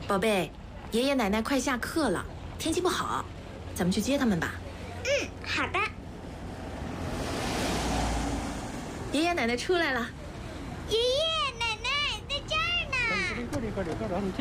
宝贝，爷爷奶奶快下课了，天气不好，咱们去接他们吧。 嗯，好的。 爷爷奶奶出来了。 爷爷奶奶在这儿呢。